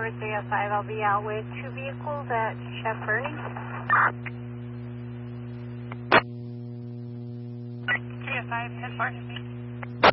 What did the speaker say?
Tower 305. I'll be out with 2 vehicles at Chef Bernie. 305, 10-4.